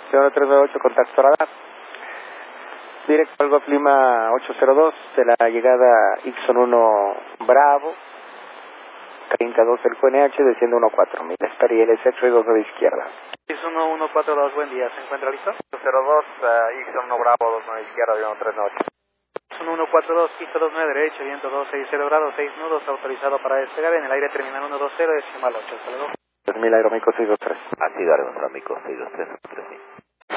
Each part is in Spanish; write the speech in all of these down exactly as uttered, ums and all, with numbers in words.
cero tres nueve ocho, contacto radar. Directo al Golf Lima ocho cero dos de la llegada Ixon uno Bravo, treinta y dos del Q N H, desciende uno cuatro mil. Espera y L S X dos de izquierda. Ixon uno cuatro dos, buen día, ¿se encuentra listo? ocho cero dos, uh, Ixon uno Bravo, dos nueve izquierda, avión tres nueve ocho. Ixon uno cuatro dos, pista dos nueve derecho, viento dos seis cero grados, seis nudos, autorizado para despegar en el aire terminal uno dos cero, decimal ocho, hasta luego. tres mil Aeroméxico seis dos tres. Así daré nuestro amigo seis dos tres tres mil.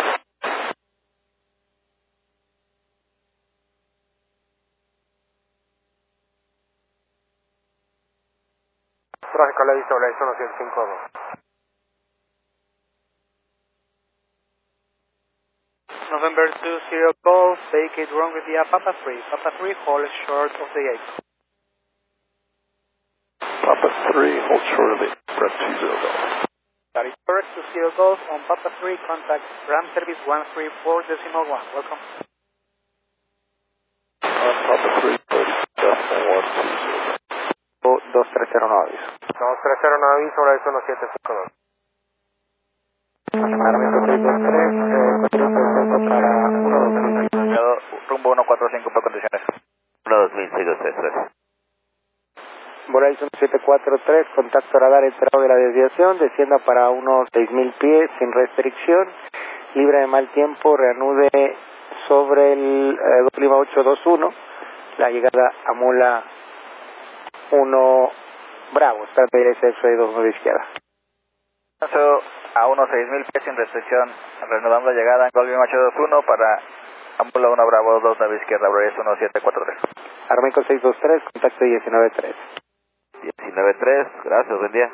Tráfico, le aviso, le aviso uno siete cinco dos. November two zero Golf, vacate runway via Papa three, Papa three, hold short of the eight. Papa three, hold short of the Brent two zero Golf. That is correct, two zero Golf on Papa three, contact ground service one three four decimal one, welcome. On Papa three, thirty, decimal one two zero. dos tres cero nueve. dos tres cero nueve, aviso, le aviso uno siete cinco dos. Aeroméxico seis dos tres, eh, descenso para uno dos mil. Rumbo uno cuatro cinco para condiciones. uno dos mil seis dos tres tres. Volaris uno siete cuatro tres, contacto radar entrado de la desviación, descienda para unos seis mil pies sin restricción, libre de mal tiempo, reanude sobre el eh, Golf Lima ocho dos uno, la llegada a Mula uno Bravo, está en L S X dos de izquierda. Paso a unos seis mil pies sin restricción, reanudando la llegada en Golf Lima ocho dos uno para Ambula uno Bravo dos nueve izquierda, Brave uno siete cuatro tres. Aeroméxico seis dos tres, contacto diecinueve tres. diecinueve tres, gracias, buen día.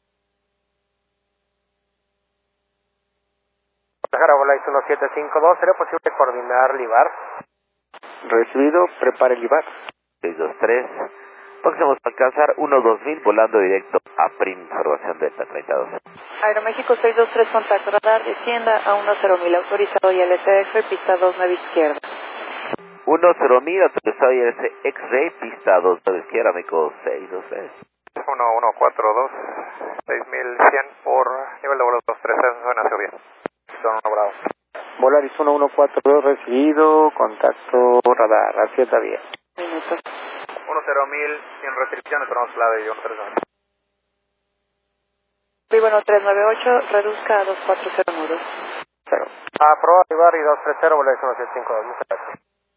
Pasajero, Volaris uno siete cinco dos, ¿sería posible coordinar Libar? Recibido, prepare el I V A R. seis dos tres. Próximos a alcanzar uno dos mil volando directo a Prim, observación Delta treinta y dos. Aeroméxico seis dos tres, contacto radar, descienda a uno cero mil, autorizado y L S X, pista dos nueve izquierda. uno cero mil, autorizado y L S X-Ray, pista dos nueve izquierda, amigo seis dos tres. uno uno cuatro dos, seis mil cien por nivel de vuelo dos tres cero, suena hacia bien. Son uno Bravo. Volaris uno uno cuatro dos, recibido, contacto radar, hacia vía. Minutos. uno cero mil, sin restricciones, tenemos la de uno tres nueve. Vivo uno tres nueve ocho, reduzca a dos cuatro cero nudos. Cero. Aproba Libar y dos tres cero, Volaris uno siete cinco dos, muchas gracias.